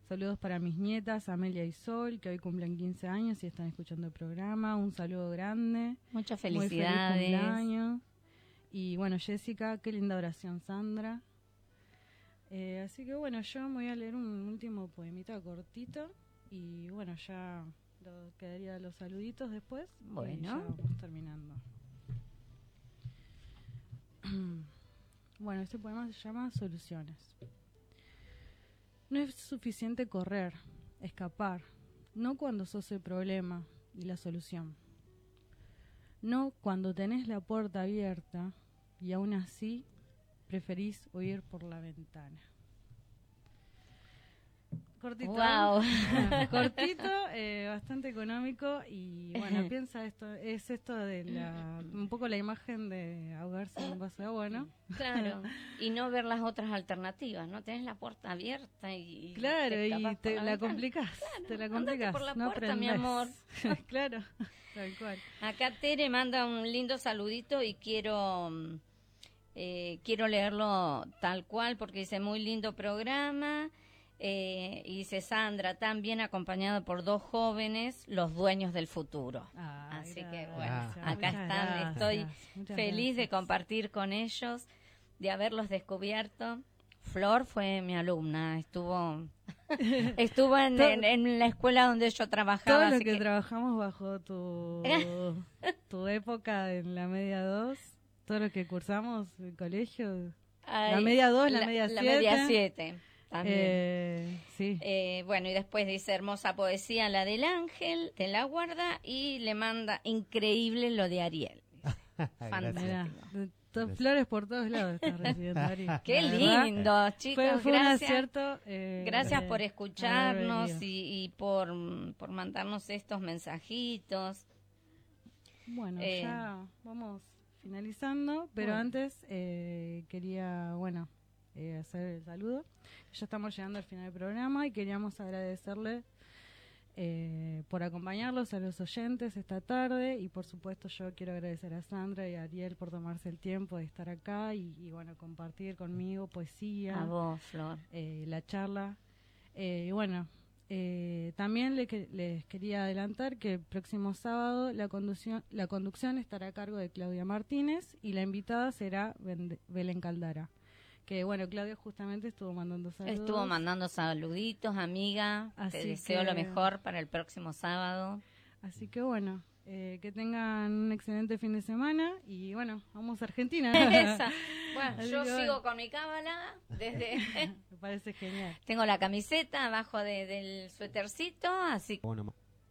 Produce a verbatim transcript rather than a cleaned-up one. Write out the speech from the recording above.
Saludos para mis nietas, Amelia y Sol, que hoy cumplen quince años y están escuchando el programa. Un saludo grande. Muchas felicidades. Muy feliz felicidades. cumpleaños. Y bueno, Jessica, qué linda oración, Sandra. Eh, así que bueno, yo me voy a leer un último poemita cortito. Y bueno, ya lo, quedaría los saluditos después. Bueno. Y ya vamos terminando. Bueno, este poema se llama Soluciones. No es suficiente correr, escapar, no cuando sos el problema y la solución. No cuando tenés la puerta abierta y aún así preferís huir por la ventana. Cortito, Wow. cortito, eh, bastante económico y bueno, piensa esto, es esto de la, un poco la imagen de ahogarse en un vaso de agua, ¿no? Claro, y no ver las otras alternativas, ¿no? Tenés la puerta abierta y... Claro, te y escapás te por la, ventana. complicás, Claro, te la andate complicás, por la no puerta, mi aprendés. amor. Claro, tal cual. Acá Tere manda un lindo saludito y quiero eh, quiero leerlo tal cual porque dice muy lindo programa. Eh, y dice Sandra, también acompañado por dos jóvenes, los dueños del futuro. Ay, Así que gracias. bueno, Muchas acá están, gracias, estoy muchas feliz de gracias. compartir con ellos, de haberlos descubierto. Flor fue mi alumna, estuvo estuvo en, en, en la escuela donde yo trabajaba. Todo lo así que, que trabajamos bajo tu, tu época en la media dos, todo lo que cursamos el colegio, Ay, la media dos, la, la media siete. La media siete. También. Eh, sí. Eh, bueno, y después dice hermosa poesía la del ángel, te la guarda y le manda increíble lo de Ariel. Fantástico. Mirá, to- flores por todos lados estás recibiendo, Ari. Qué La verdad, lindo, chicos. Fue, fue gracias. un acierto. Eh, gracias eh, por haber escucharnos venido. y, y por, por mandarnos estos mensajitos. Bueno, Eh, ya vamos finalizando, pero bueno. antes eh, quería, bueno, eh, hacer el saludo. Ya estamos llegando al final del programa y queríamos agradecerle eh, por acompañarlos a los oyentes esta tarde y por supuesto yo quiero agradecer a Sandra y a Ariel por tomarse el tiempo de estar acá y, y bueno, compartir conmigo poesía, A vos, Flor. eh, la charla. Eh, y bueno, eh, también le que, les quería adelantar que el próximo sábado la conducción, la conducción estará a cargo de Claudia Martínez y la invitada será Ben- Belén Caldara. Que bueno, Claudia justamente estuvo mandando saludos. Estuvo mandando saluditos, amiga. Así Te deseo que- lo mejor para el próximo sábado. Así que bueno, eh, que tengan un excelente fin de semana y bueno, vamos a Argentina. Esa. Bueno, Así yo que sigo bueno. con mi cábala desde... Me parece genial. Tengo la camiseta abajo de, del suétercito, así que... Bueno,